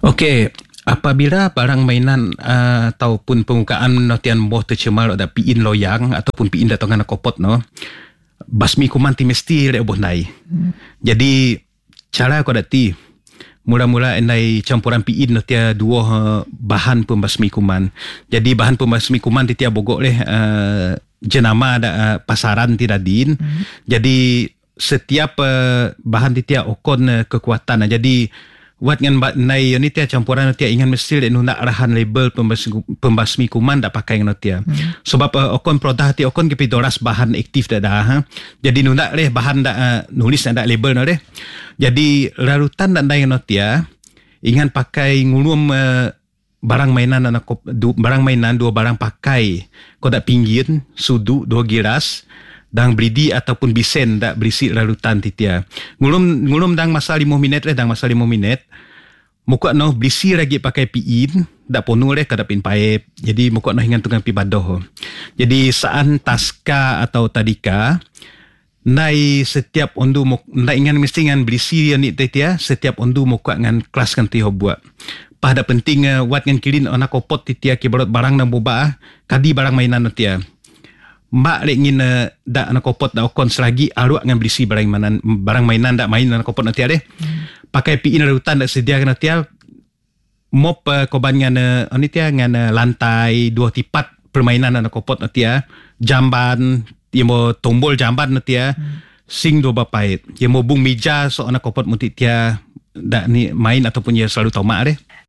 Okey, apabila barang mainan ataupun penggunaan notian boh tercemar ada piin loyang ataupun piin datangan kopot no, basmi kuman ti mesti le boh nai. Jadi cara ko dati mula-mula endai campuran piin notia dua bahan pembasmi kuman. Jadi bahan pembasmi kuman ti tia bogok leh jenama ada pasaran ti dadin. Jadi setiap bahan ti tia okon kekuatan. Jadi buat ngan nai ni tia campuran tia ingan mesti le nunda arahan label pembasmi kuman dak pakai ngan tia. Sebab okon produk ti okon ke pidoras bahan aktif dah. Jadi nunda leh bahan dak nulis dak label no leh. Jadi larutan dak nai ngan tia ingan pakai ngulum barang mainan barang mainan dua barang pakai ko dak pinggir sudu dua giras dang bridi ataupun bisen dak berisi larutan titia. Ngulum dang masa 5 minit dang masa 5 minit. Muka no berisi lagi pakai piin dak ponu kadapin paip. Jadi muka no hingan tungan pi badoh. Jadi saan taska atau tadika nai setiap ondu nai ingan mesti ngan berisi ni titia setiap ondu muka ngan kelas kan ti buat. Pada penting wat ngan kilin ona kopot titia ki barang nang boba kadi barang mainan titia. Mbak lek ngin dak anak kopot dak okon selagi aruak ngan berisi barang mainan dak main anak kopot nanti ade. Pakai piin larutan dak sedia kan nanti mop koban ngan oni tia ngan lantai dua tipat permainan anak kopot nanti jamban mo tombol jamban nanti sing dua bapait. Ye mo bung meja so anak kopot muti tia dak ni main ataupun ye selalu tomak ade.